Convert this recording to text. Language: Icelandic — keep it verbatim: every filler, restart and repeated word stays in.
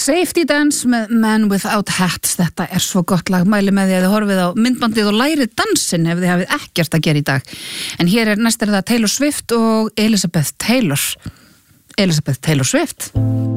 Safety Dance með Men Without Hats, þetta er svo gott lag, mæli með því að þið horfið á myndbandið og lærið dansinn ef þið hafið ekkert að gera í dag. En hér er næst er það Taylor Swift og Elizabeth Taylor. Elizabeth Taylor Swift.